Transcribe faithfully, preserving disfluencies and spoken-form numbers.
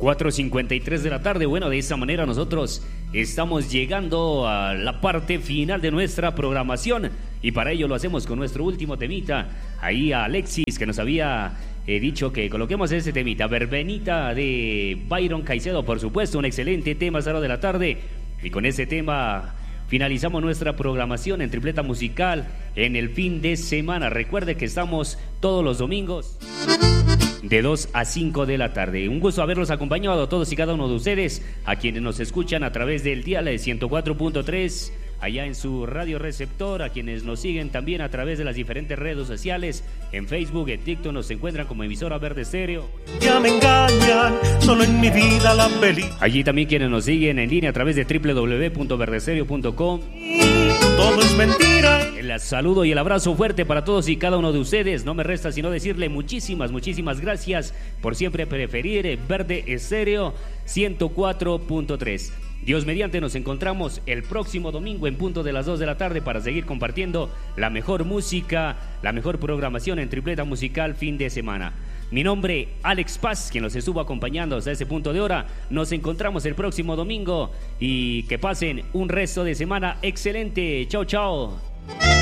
cuatro cincuenta y tres de la tarde. Bueno, de esa manera nosotros estamos llegando a la parte final de nuestra programación y para ello lo hacemos con nuestro último temita. Ahí a Alexis, que nos había eh, dicho que coloquemos ese temita, Verbenita de Byron Caicedo, por supuesto, un excelente tema a esta hora de la tarde. Y con ese tema finalizamos nuestra programación en Tripleta Musical en el fin de semana. Recuerde que estamos todos los domingos de dos a cinco de la tarde. Un gusto haberlos acompañado a todos y cada uno de ustedes, a quienes nos escuchan a través del dial de ciento cuatro punto tres, allá en su radio receptor, a quienes nos siguen también a través de las diferentes redes sociales, en Facebook, en TikTok, nos encuentran como emisora Verde Estéreo. Ya me engañan, solo en mi vida la peli. Allí también quienes nos siguen en línea a través de doble u doble u doble u punto verde estéreo punto com. Todo es mentira. El saludo y el abrazo fuerte para todos y cada uno de ustedes. No me resta sino decirle muchísimas, muchísimas gracias por siempre preferir Verde Estéreo ciento cuatro punto tres. Dios mediante, nos encontramos el próximo domingo en punto de las dos de la tarde para seguir compartiendo la mejor música, la mejor programación en Tripleta Musical fin de semana. Mi nombre, Alex Paz, quien los estuvo acompañando hasta ese punto de hora. Nos encontramos el próximo domingo y que pasen un resto de semana excelente. Chao, chao.